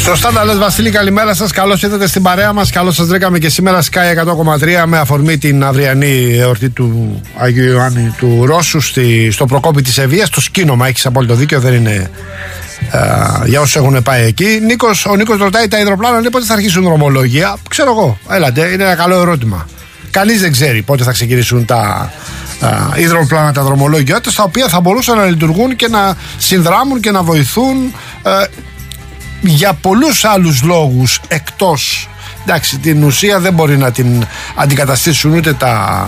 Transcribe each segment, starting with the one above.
Σωστά τα λες, Βασίλη, καλημέρα σας. Καλώς ήρθατε στην παρέα μας. Καλώς σας βρήκαμε και σήμερα Sky 100,3 με αφορμή την αυριανή εορτή του Αγίου Ιωάννη του Ρώσου στο Προκόπη της Ευβοίας. Το σκήνομα, έχεις απόλυτο δίκιο, δεν είναι για όσους έχουν πάει εκεί. Ο Νίκος ρωτάει, τα υδροπλάνα λέει πότε θα αρχίσουν δρομολόγια. Ξέρω εγώ, έλατε, είναι ένα καλό ερώτημα. Κανείς δεν ξέρει πότε θα ξεκινήσουν τα υδροπλάνα, τα δρομολόγια, τα οποία θα μπορούσαν να λειτουργούν και να συνδράμουν και να βοηθούν για πολλούς άλλους λόγους εκτός. Εντάξει, την ουσία δεν μπορεί να την αντικαταστήσουν ούτε τα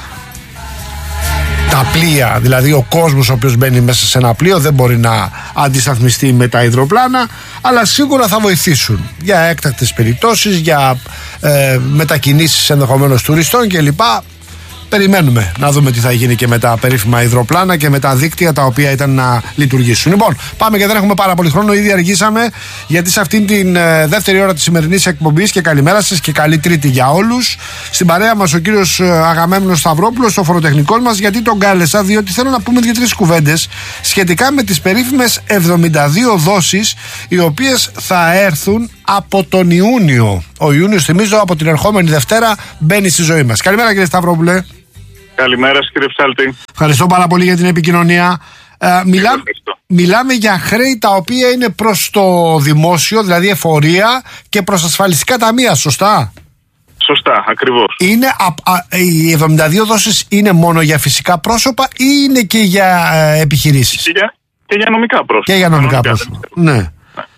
πλοία, δηλαδή ο κόσμος ο οποίος μπαίνει μέσα σε ένα πλοίο δεν μπορεί να αντισταθμιστεί με τα υδροπλάνα, αλλά σίγουρα θα βοηθήσουν για έκτακτες περιπτώσεις, για μετακινήσεις ενδεχομένως τουριστών κλπ. Περιμένουμε να δούμε τι θα γίνει και με τα περίφημα υδροπλάνα και με τα δίκτυα τα οποία ήταν να λειτουργήσουν. Λοιπόν, πάμε και δεν έχουμε πάρα πολύ χρόνο. Ήδη αργήσαμε, γιατί σε αυτήν την δεύτερη ώρα της σημερινής εκπομπής, και καλημέρα σας και καλή Τρίτη για όλους. Στην παρέα μας ο κύριος Αγαμέμνος Σταυρόπουλος, ο φοροτεχνικός μας, γιατί τον κάλεσα, διότι θέλω να πούμε 2-3 κουβέντες σχετικά με τις περίφημες 72 δόσεις οι οποίες θα έρθουν από τον Ιούνιο. Ο Ιούνιος, θυμίζω, από την ερχόμενη Δευτέρα μπαίνει στη ζωή μας. Καλημέρα, κύριε Σταυρόπουλε. Καλημέρα, κύριε Ψάλτη. Ευχαριστώ πάρα πολύ για την επικοινωνία. Μιλάμε για χρέη τα οποία είναι προς το δημόσιο, δηλαδή εφορία, και προς ασφαλιστικά ταμεία, σωστά? Σωστά, ακριβώς. Οι 72 δόσεις είναι μόνο για φυσικά πρόσωπα ή είναι και για επιχειρήσεις? Και για νομικά πρόσωπα. Και για νομικά πρόσωπα, ναι.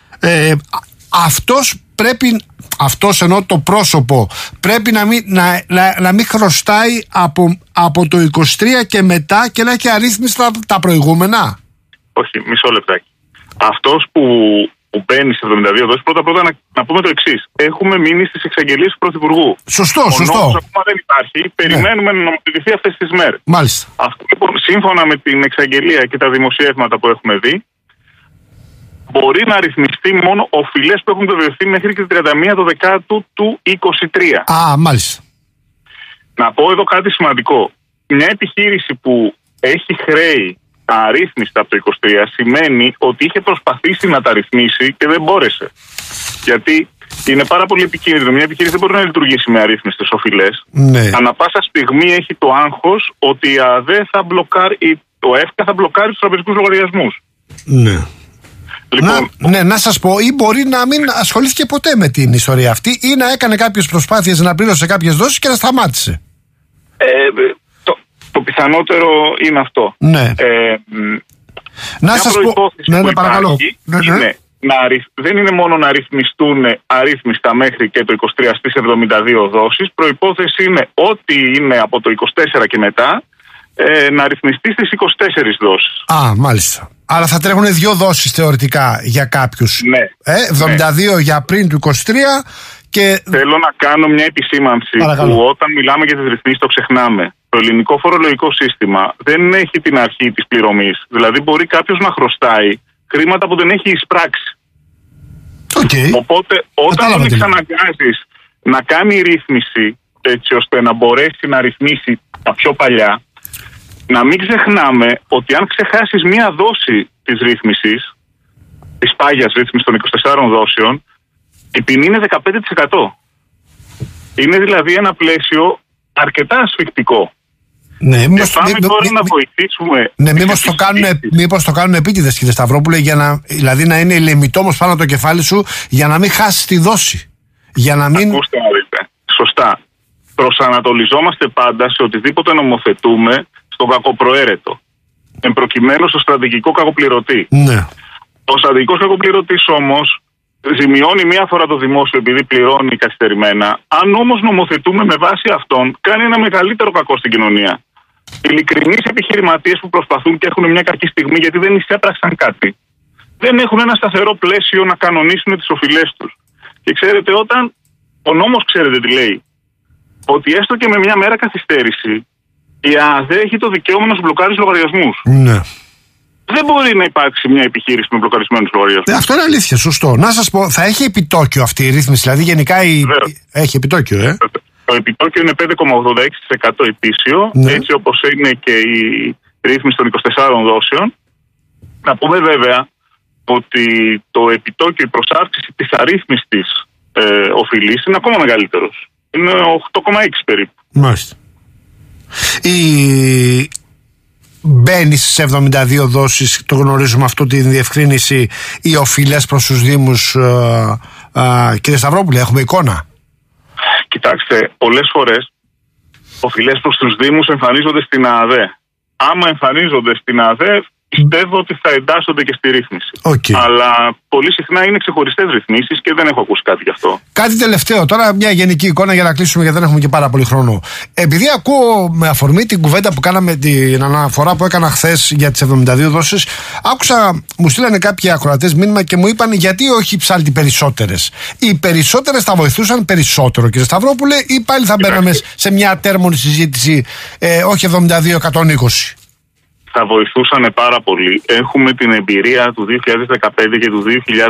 Αυτός εννοώ το πρόσωπο πρέπει να μην χρωστάει από το 23 και μετά και να έχει αρρύθμιστα τα προηγούμενα. Όχι, μισό λεπτάκι. Αυτός που μπαίνει σε 72 δόσεις, πρώτα να πούμε το εξής. Έχουμε μείνει στις εξαγγελίες του Πρωθυπουργού. Σωστό. Ο νόμος ακόμα δεν υπάρχει. Περιμένουμε να νομοθετηθεί αυτές τις μέρες. Μάλιστα. Αυτό, λοιπόν, σύμφωνα με την εξαγγελία και τα δημοσιεύματα που έχουμε δει, μπορεί να ρυθμιστεί μόνο οφειλές που έχουν βεβαιωθεί μέχρι και 31 Δεκάτου του 2023. Μάλιστα. Να πω εδώ κάτι σημαντικό. Μια επιχείρηση που έχει χρέη αρρύθμιστα από το 2023 σημαίνει ότι είχε προσπαθήσει να τα ρυθμίσει και δεν μπόρεσε. Γιατί είναι πάρα πολύ επικίνδυνο. Μια επιχείρηση δεν μπορεί να λειτουργήσει με αρρύθμιστες οφειλές. Ναι. Ανά πάσα στιγμή έχει το άγχος ότι η ΑΔΕ θα μπλοκάρει, το ΕΦΚΑ θα μπλοκάρει τους τραπεζικούς λογαριασμούς. Ναι. Λοιπόν, να σας πω, ή μπορεί να μην ασχολήθηκε ποτέ με την ιστορία αυτή, ή να έκανε κάποιες προσπάθειες να πλήρωσε κάποιες δόσεις και να σταμάτησε. Το πιθανότερο είναι αυτό. Ναι. Να σας πω. Ναι, παρακαλώ. Δεν είναι μόνο να ρυθμιστούν αρρύθμιστα μέχρι και το 23 στις 72 δόσεις. Προϋπόθεση είναι ότι είναι από το 24 και μετά να ρυθμιστεί στις 24 δόσεις. Μάλιστα. Άρα θα τρέχουν 2 δόσεις θεωρητικά για κάποιους. Ναι. 72 για πριν του 23 και... Θέλω να κάνω μια επισήμανση. Παρακαλώ. Που όταν μιλάμε για τις ρυθμίσεις το ξεχνάμε. Το ελληνικό φορολογικό σύστημα δεν έχει την αρχή της πληρωμής. Δηλαδή μπορεί κάποιος να χρωστάει χρήματα που δεν έχει εισπράξει. Okay. Οπότε όταν τον εξαναγκάζεις να κάνει ρύθμιση έτσι ώστε να μπορέσει να ρυθμίσει τα πιο παλιά, να μην ξεχνάμε ότι αν ξεχάσεις μία δόση της ρύθμισης, της πάγιας ρύθμισης των 24 δόσεων, η ποινή είναι 15%. Είναι δηλαδή ένα πλαίσιο αρκετά ασφικτικό. Ναι, πάμε τώρα να βοηθήσουμε. Ναι, μήπως το κάνουν επίτηδες, κύριε Σταυρόπουλε, δηλαδή να είναι λεμιτόμος πάνω από το κεφάλι σου για να μην χάσεις τη δόση. Για να μην... Ακούστε να δείτε. Σωστά. Προσανατολιζόμαστε πάντα σε οτιδήποτε νομοθετούμε στον κακοπροαίρετο. Εν προκειμένου στο στρατηγικό κακοπληρωτή. Ναι. Ο στρατηγικός κακοπληρωτής όμως ζημιώνει μία φορά το δημόσιο επειδή πληρώνει καθυστερημένα. Αν όμως νομοθετούμε με βάση αυτόν, κάνει ένα μεγαλύτερο κακό στην κοινωνία. Ειλικρινείς επιχειρηματίες που προσπαθούν και έχουν μια κακή στιγμή γιατί δεν εισέπραξαν κάτι, δεν έχουν ένα σταθερό πλαίσιο να κανονίσουν τις οφειλές τους. Και ξέρετε, όταν ο νόμος, ξέρετε τι λέει, ότι έστω και με μια μέρα καθυστέρηση, η ΑΔΕ έχει το δικαίωμα να σου μπλοκάρει τους λογαριασμούς. Ναι. Δεν μπορεί να υπάρξει μια επιχείρηση με μπλοκαρισμένους λογαριασμούς. Αυτό είναι αλήθεια, σωστό. Να σας πω, θα έχει επιτόκιο αυτή η ρύθμιση, δηλαδή γενικά έχει επιτόκιο, Το επιτόκιο είναι 5,86% ετήσιο, ναι. Έτσι όπως είναι και η ρύθμιση των 24 δόσεων. Να πούμε βέβαια ότι το επιτόκιο, η προσάρτηση της αρρύθμιστης οφειλής είναι ακόμα μεγαλύτερος. Είναι 8,6 περίπου. Μάλιστα. Μπαίνει στις 72 δόσεις, το γνωρίζουμε αυτό, την διευκρίνηση, οι οφειλές προς τους Δήμους, κύριε Σταυρόπουλε, έχουμε εικόνα? Κοιτάξτε, πολλές φορές οφειλές προς τους Δήμους εμφανίζονται στην ΑΑΔΕ. Άμα εμφανίζονται στην ΑΑΔΕ, πιστεύω ότι θα εντάσσονται και στη ρύθμιση. Αλλά πολύ συχνά είναι ξεχωριστές ρυθμίσεις και δεν έχω ακούσει κάτι γι' αυτό. Κάτι τελευταίο, τώρα μια γενική εικόνα για να κλείσουμε, γιατί δεν έχουμε και πάρα πολύ χρόνο. Επειδή ακούω με αφορμή την κουβέντα που κάναμε, την αναφορά που έκανα χθες για τις 72 δόσεις, άκουσα, μου στείλανε κάποιοι ακροατές μήνυμα και μου είπαν γιατί όχι ψάλτη περισσότερες. Οι περισσότερες θα βοηθούσαν περισσότερο, κύριε Σταυρόπουλε, ή πάλι θα μπαίναμε σε μια ατέρμονη συζήτηση, όχι 72-120? Θα βοηθούσαν πάρα πολύ. Έχουμε την εμπειρία του 2015 και του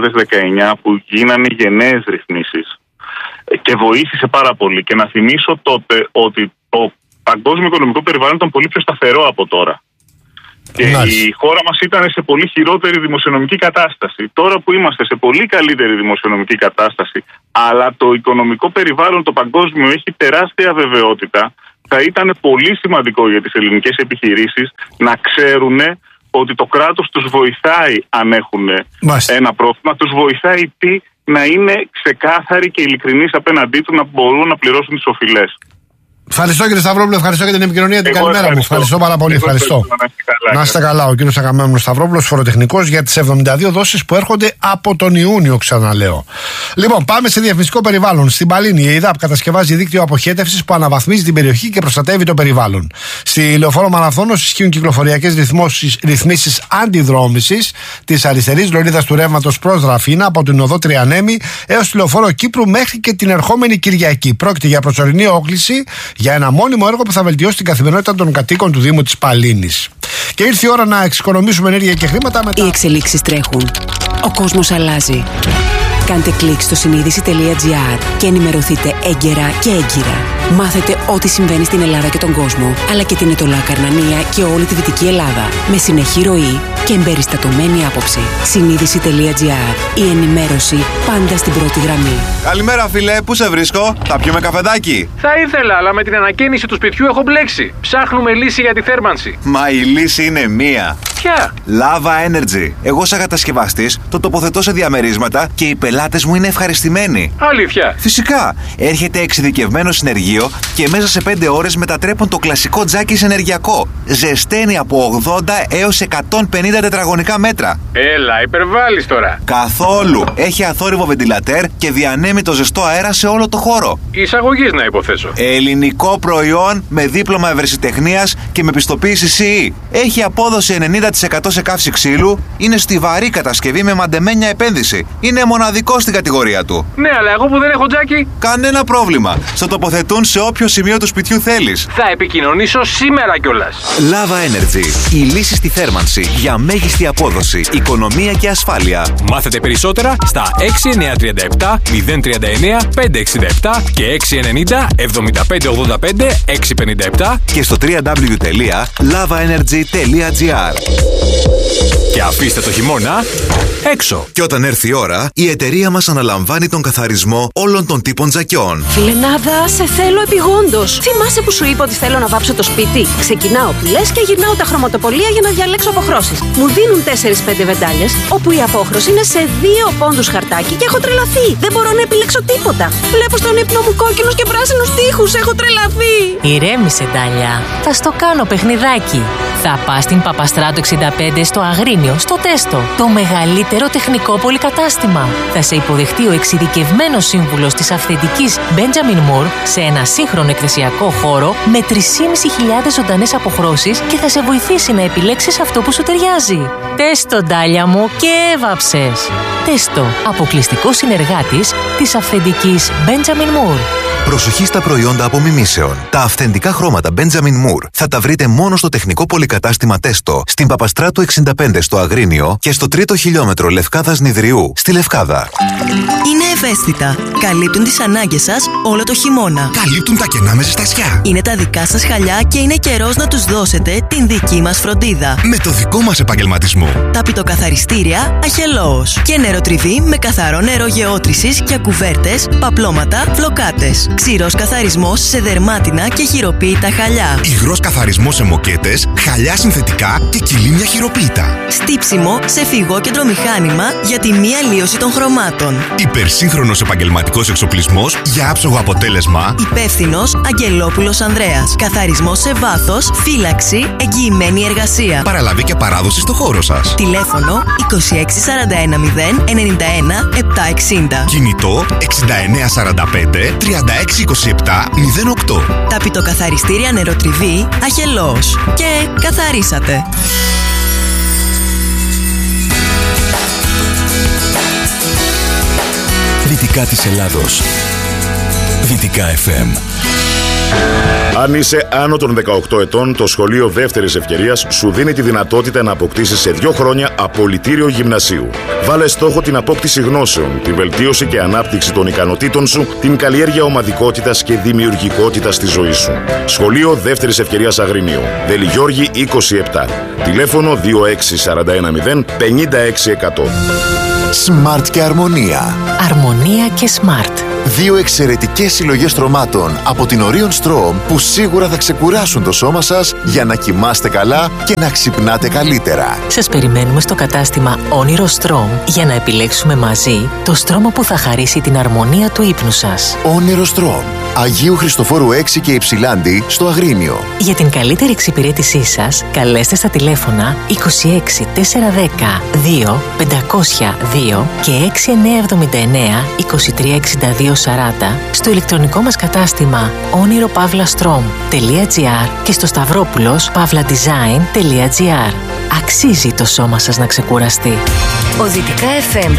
2019 που γίνανε γενναίες ρυθμίσεις και βοήθησε πάρα πολύ. Και να θυμίσω τότε ότι το παγκόσμιο οικονομικό περιβάλλον ήταν πολύ πιο σταθερό από τώρα. Και η χώρα μας ήταν σε πολύ χειρότερη δημοσιονομική κατάσταση. Τώρα που είμαστε σε πολύ καλύτερη δημοσιονομική κατάσταση, αλλά το οικονομικό περιβάλλον, το παγκόσμιο, έχει τεράστια αβεβαιότητα, θα ήταν πολύ σημαντικό για τις ελληνικές επιχειρήσεις να ξέρουν ότι το κράτος τους βοηθάει αν έχουν ένα πρόβλημα, τους βοηθάει να είναι ξεκάθαροι και ειλικρινείς απέναντί του, να μπορούν να πληρώσουν τις οφειλές. Ευχαριστώ κύριε Σταυρόπουλο, ευχαριστώ για την επικοινωνία, την καλημέρα μου. Ευχαριστώ πάρα πολύ. Ευχαριστώ. Να είστε καλά. Ο κύριος Αγαμέμνος Σταυρόπουλος, φοροτεχνικός, για τις 72 δόσεις που έρχονται από τον Ιούνιο, ξαναλέω. Λοιπόν, πάμε σε διαφημιστικό περιβάλλον. Στην Παλίνη, η ΕΙΔΑΠ κατασκευάζει δίκτυο αποχέτευσης που αναβαθμίζει την περιοχή και προστατεύει το περιβάλλον. Στη Λεωφόρο Μαραθώνος ισχύουν κυκλοφοριακές ρυθμίσεις αντιδρόμησης της αριστερής λωρίδας του ρεύματος προς Ραφίνα από την οδό Τριανέμη έως τη Λεωφόρο Κύπρου μέχρι και την ερχόμενη Κυριακή. Πρόκειται για προσωρινή όχληση για ένα μόνιμο έργο που θα βελτιώσει την καθημερινότητα των κατοίκων του Δήμου της Παλίνης. Και ήρθε η ώρα να εξοικονομήσουμε ενέργεια και χρήματα μετά. Οι εξελίξεις τρέχουν. Ο κόσμος αλλάζει. Κάντε κλικ στο συνείδηση.gr και ενημερωθείτε έγκαιρα και έγκυρα. Μάθετε ό,τι συμβαίνει στην Ελλάδα και τον κόσμο, αλλά και την Ετωλά Καρνανία και όλη τη Δυτική Ελλάδα. Με συνεχή ροή και εμπεριστατωμένη άποψη. Συνείδηση.gr. Η ενημέρωση πάντα στην πρώτη γραμμή. Καλημέρα, φίλε, πού σε βρίσκω? Θα πιούμε καφεδάκι? Θα ήθελα, αλλά με την ανακαίνιση του σπιτιού έχω μπλέξει. Ψάχνουμε λύση για τη θέρμανση. Μα η λύση είναι μία. Ποια? Lava Energy. Εγώ, σαν κατασκευαστής, το τοποθετώ σε διαμερίσματα και οι πελάτες μου είναι ευχαριστημένοι. Αλήθεια? Φυσικά. Έρχεται εξειδικευμένο συνεργείο και μέσα σε 5 ώρες μετατρέπουν το κλασικό τζάκι σε ενεργειακό. Ζεσταίνει από 80 έως 150 τετραγωνικά μέτρα. Έλα, υπερβάλλεις τώρα. Καθόλου. Έχει αθόρυβο βεντιλατέρ και διανέμει το ζεστό αέρα σε όλο το χώρο. Εισαγωγής, να υποθέσω. Ελληνικό προϊόν με δίπλωμα ευρεσιτεχνίας και με πιστοποίηση CE. Έχει απόδοση 90% σε καύση ξύλου. Είναι στιβαρή κατασκευή με μαντεμένια επένδυση. Είναι μοναδικό στην κατηγορία του. Ναι, αλλά εγώ που δεν έχω τζάκι. Κανένα πρόβλημα. Στο τοποθετούν σε όποιο σημείο του σπιτιού θέλεις. Θα επικοινωνήσω σήμερα κιόλας. Lava Energy. Η λύση στη θέρμανση για μέγιστη απόδοση, οικονομία και ασφάλεια. Μάθετε περισσότερα στα 6937 039 567 και 690 7585 657 και στο www.lavaenergy.gr. Και αφήστε το χειμώνα έξω. Και όταν έρθει η ώρα, η εταιρεία μας αναλαμβάνει τον καθαρισμό όλων των τύπων τζακιών. Φιλενάδα, σε θέλω επιγόντως. Θυμάσαι που σου είπα ότι θέλω να βάψω το σπίτι? Ξεκινάω πυλές και γυρνάω τα χρωματοπολία για να διαλέξω αποχρώσεις. Μου δίνουν 4-5 βεντάλιες, όπου η απόχρωση είναι σε 2 πόντους χαρτάκι και έχω τρελαθεί. Δεν μπορώ να επιλέξω τίποτα. Βλέπω στον ύπνο μου κόκκινους και πράσινους τοίχους. Έχω τρελαθεί. Ηρέμησε, Ντάλια. Θα στο κάνω παιχνιδάκι. Θα πας στην Παπαστράτο 65 στο Αγρίνιο, στο Τέστο. Το μεγαλύτερο τεχνικό πολυκατάστημα. Θα σε υποδεχτεί ο εξειδικευμένος σύμβουλος της αυθεντικής Benjamin Moore σε ένα σύγχρονο εκθεσιακό χώρο με 3.500 ζωντανές αποχρώσεις και θα σε βοηθήσει να επιλέξεις αυτό που σου ταιριάζει. Τέστο, Ντάλια μου, και έβαψες. Τέστο, αποκλειστικό συνεργάτης της αυθεντικής Benjamin Moore. Προσοχή στα προϊόντα απομιμήσεων. Τα αυθεντικά χρώματα Benjamin Moore θα τα βρείτε μόνο στο τεχνικό πολυκατάστημα Τέστο, στην Παπαστράτου 65 στο Αγρίνιο και στο 3ο χιλιόμετρο Λευκάδας Νηδριού στη Λευκάδα. Είναι ευαίσθητα. Καλύπτουν τις ανάγκες σας όλο το χειμώνα. καλύπτουν τα κενά με ζεστασιά. Είναι τα δικά σας χαλιά και είναι καιρός να τους δώσετε την δική μας φροντίδα. Με το δικό μας επαγγελματισμό. Τα πιτοκαθαριστήρια Αχελώος. Και νεροτριβή με καθαρό νερό γεώτρησης για κουβέρτες, παπλώματα, φλοκάτες. Ξηρός καθαρισμός σε δερμάτινα και χειροποίητα χαλιά. Υγρός καθαρισμός σε μοκέτες, χαλιά συνθετικά και κυλίμια χειροποίητα. Στύψιμο σε φυγόκεντρο μηχάνημα για τη μη αλλίωση των χρωμάτων. Υπερσύγχρονος επαγγελματικός εξοπλισμός για άψογο αποτέλεσμα. Υπεύθυνος Αγγελόπουλος Ανδρέας. Καθαρισμός σε βάθος, φύλαξη, εγγυημένη εργασία. Παραλαβή και παράδοση στο χώρο σας. Τηλέφωνο 2641 091 760. Κινητό 6945 3627 08. Τα πιτοκαθαριστήρια νεροτριβή Αχελώος. Και καθαρίσατε. Δυτικά της Ελλάδος. Δυτικά FM. Αν είσαι άνω των 18 ετών, το σχολείο δεύτερης ευκαιρίας σου δίνει τη δυνατότητα να αποκτήσεις σε 2 χρόνια απολυτήριο γυμνασίου. Βάλε στόχο την απόκτηση γνώσεων, τη βελτίωση και ανάπτυξη των ικανοτήτων σου, την καλλιέργεια ομαδικότητας και δημιουργικότητας στη ζωή σου. Σχολείο δεύτερης ευκαιρίας Αγρινίου. Δελιγιώργη 27. Τηλέφωνο 26410 56100. Smart και Αρμονία. Αρμονία και Smart. 2 εξαιρετικές συλλογές στρωμάτων από την Orion Strom που σίγουρα θα ξεκουράσουν το σώμα σας για να κοιμάστε καλά και να ξυπνάτε καλύτερα. Σας περιμένουμε στο κατάστημα Όνειρο Strom για να επιλέξουμε μαζί το στρώμα που θα χαρίσει την αρμονία του ύπνου σας. Όνειρο Strom. Αγίου Χριστοφόρου 6 και Υψηλάντη στο Αγρίνιο. Για την καλύτερη εξυπηρέτησή σας, καλέστε στα τηλέφωνα 26 410 2 502 και 6979 2362 40 στο ηλεκτρονικό μας κατάστημα oniropavlastrom.gr και στο stavropoulos.pavladesign.gr. Αξίζει το σώμα σας να ξεκουραστεί. Ο Δυτικά FM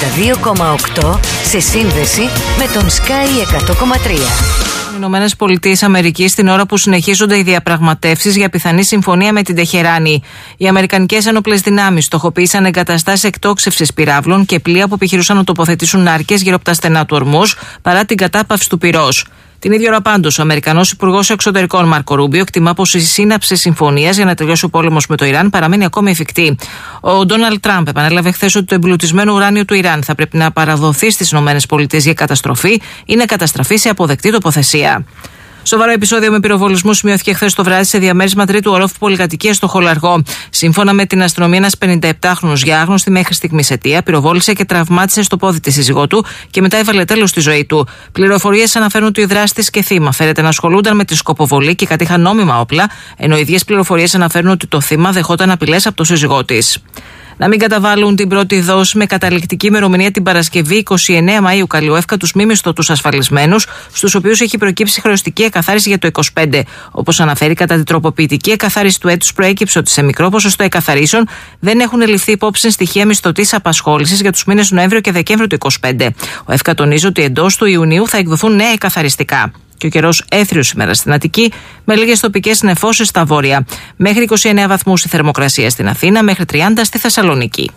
92,8 σε σύνδεση με τον Sky 100,3. Ηνωμένες Πολιτείες Αμερικής, την ώρα που συνεχίζονται οι διαπραγματεύσεις για πιθανή συμφωνία με την Τεχεράνη. Οι αμερικανικές ένοπλες δυνάμεις στοχοποίησαν εγκαταστάσεις εκτόξευσης πυράβλων και πλοία που επιχειρούσαν να τοποθετήσουν νάρκες γύρω από τα στενά του Ορμούζ παρά την κατάπαυση του πυρός. Την ίδια ώρα πάντως, ο Αμερικανός Υπουργός Εξωτερικών Μάρκο Ρούμπιο εκτιμά πως η σύναψη συμφωνίας για να τελειώσει ο πόλεμος με το Ιράν παραμένει ακόμη εφικτή. Ο Ντόναλντ Τραμπ επανέλαβε χθες ότι το εμπλουτισμένο ουράνιο του Ιράν θα πρέπει να παραδοθεί στις ΗΠΑ για καταστροφή ή να καταστραφεί σε αποδεκτή τοποθεσία. Σοβαρό επεισόδιο με πυροβολισμού σημειώθηκε χθες το βράδυ σε διαμέρισμα τρίτου ορόφου πολυκατοικίας στο Χολαργό. Σύμφωνα με την αστυνομία, ένας 57χρονος για άγνωστη μέχρι στιγμής αιτία πυροβόλησε και τραυμάτισε στο πόδι τη σύζυγό του και μετά έβαλε τέλος στη ζωή του. Πληροφορίες αναφέρουν ότι οι δράστες και θύμα φέρεται να ασχολούνταν με τη σκοποβολή και κατήχαν νόμιμα όπλα, ενώ οι ίδιες πληροφορίες αναφέρουν ότι το θύμα δεχόταν απειλές από το σύζυγό της. Να μην καταβάλουν την πρώτη δόση με καταληκτική ημερομηνία την Παρασκευή 29 Μαΐου καλλιοεύκατους μη μισθωτούς ασφαλισμένους, στους οποίους έχει προκύψει χρεωστική εκαθάριση για το 25. Όπως αναφέρει, κατά την τροποποιητική εκαθάριση του έτους προέκυψε ότι σε μικρό ποσοστό εκαθαρίσεων δεν έχουν ληφθεί υπόψη στοιχεία μισθωτής απασχόλησης για τους μήνες Νοέμβριο και Δεκέμβριο του 25. Ο ΕΦΚΑ τονίζει ότι εντός του Ιουνίου θα εκδοθούν νέα εκαθαριστικά. Και ο καιρός έθριος σήμερα στην Αττική, με λίγες τοπικές νεφώσεις στα βόρεια. Μέχρι 29 βαθμούς η θερμοκρασία στην Αθήνα, μέχρι 30 στη Θεσσαλονίκη.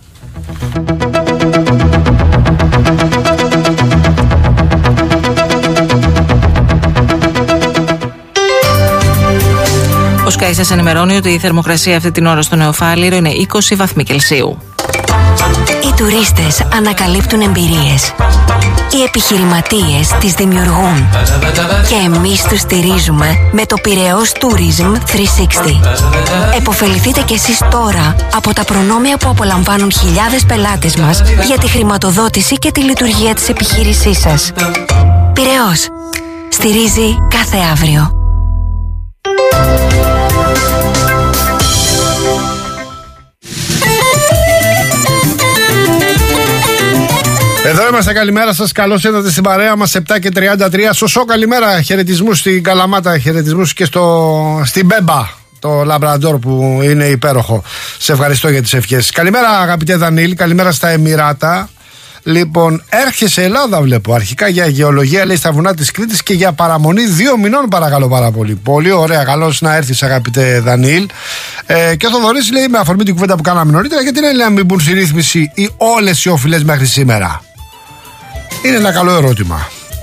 Ο Sky σας ενημερώνει ότι η θερμοκρασία αυτή την ώρα στο Νεοφάλιρο είναι 20 βαθμοί Κελσίου. Οι τουρίστες ανακαλύπτουν εμπειρίες. Οι επιχειρηματίες τις δημιουργούν. Και εμείς τους στηρίζουμε με το Πειραιώς Tourism 360. Εποφεληθείτε κι εσείς τώρα από τα προνόμια που απολαμβάνουν χιλιάδες πελάτες μας για τη χρηματοδότηση και τη λειτουργία της επιχείρησής σας. Πειραιώς. Στηρίζει κάθε αύριο. Εδώ είμαστε, καλημέρα σας. Καλώς ήρθατε στην παρέα μας, 7 και 33. Σωσό, καλημέρα. Χαιρετισμούς στην Καλαμάτα, χαιρετισμούς και στην Μπέμπα, το Λαμπραντόρ που είναι υπέροχο. Σε ευχαριστώ για τις ευχές. Καλημέρα, αγαπητέ Δανίλη, καλημέρα στα Εμιράτα. Λοιπόν, έρχεσαι Ελλάδα, βλέπω. Αρχικά για γεωλογία, λέει, στα βουνά της Κρήτης και για παραμονή 2 μηνών, παρακαλώ πάρα πολύ. Πολύ ωραία, καλώς να έρθεις, αγαπητέ Δανίλ. Και ο Θοδωρής λέει, με αφορμή την κουβέντα που κάναμε νωρίτερα, γιατί να μην μπουν στη ρύθμιση όλες οι οφειλές μέχρι σήμερα. Είναι ένα καλό ερώτημα.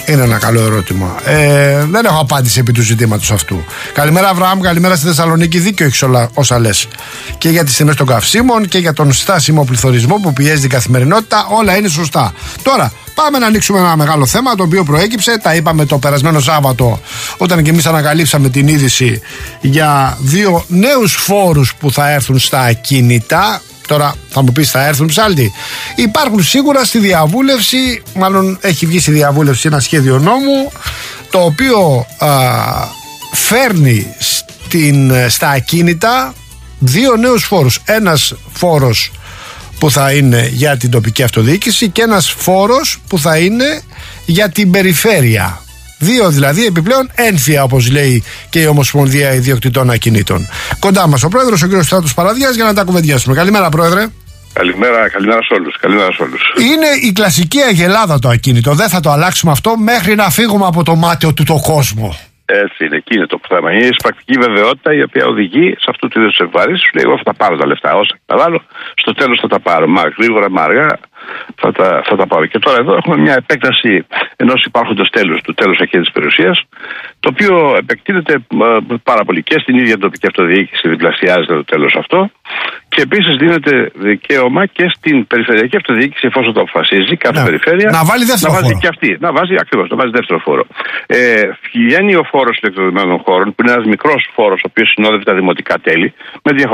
Είναι ένα καλό ερώτημα. Δεν έχω απάντηση επί του ζητήματος αυτού. Καλημέρα, Αβραάμ, καλημέρα στη Θεσσαλονίκη. Δίκιο έχεις όσα λες. Και για τις τιμές των καυσίμων και για τον στάσιμο πληθωρισμό που πιέζει την καθημερινότητα. Όλα είναι σωστά. Τώρα, πάμε να ανοίξουμε ένα μεγάλο θέμα το οποίο προέκυψε. Τα είπαμε το περασμένο Σάββατο, όταν και εμείς ανακαλύψαμε την είδηση για 2 νέους φόρους που θα έρθουν στα ακίνητα. Τώρα θα μου πεις, θα έρθουν ψάλτη. Υπάρχουν σίγουρα στη διαβούλευση, μάλλον έχει βγει στη διαβούλευση ένα σχέδιο νόμου, το οποίο φέρνει στα ακίνητα 2 νέους φόρους. Ένας φόρος που θα είναι για την τοπική αυτοδιοίκηση και ένας φόρος που θα είναι για την περιφέρεια. 2 δηλαδή επιπλέον ένφια, όπως λέει και η Ομοσπονδία Ιδιοκτητών Ακινήτων. Κοντά μας ο πρόεδρος, ο κ. Στράτος Παραδιάς, για να τα κουβεντιάσουμε. Καλημέρα, πρόεδρε. Καλημέρα σε όλους. Είναι η κλασική αγελάδα το ακίνητο. Δεν θα το αλλάξουμε αυτό μέχρι να φύγουμε από το μάτιο του το κόσμο. Έτσι είναι, εκεί είναι το θέμα. Είναι η πρακτική βεβαιότητα η οποία οδηγεί σε αυτού του είδους τις εμβάσεις. Σου λέει, εγώ θα τα πάρω τα λεφτά, όσα θα βάλω, στο τέλος θα τα πάρω. Μα γρήγορα, μα αργά θα τα πάρω. Και τώρα εδώ έχουμε μια επέκταση ενός υπάρχοντος τέλους, του τέλους ακίνητης περιουσίας, το οποίο επεκτείνεται πάρα πολύ και στην ίδια τοπική αυτοδιοίκηση, διπλασιάζεται το τέλος αυτό. Και επίσης δίνεται δικαίωμα και στην περιφερειακή αυτοδιοίκηση, εφόσον το αποφασίζει κάθε περιφέρεια, να βάλει δεύτερο φόρο. Και αυτή, να βάζει δεύτερο φόρο. Βγαίνει ο φόρος ηλεκτροδοτημένων χώρων, που είναι ένας μικρός φόρος, ο οποίος συνόδευε τα δημοτικά τέλη, με διαφορά.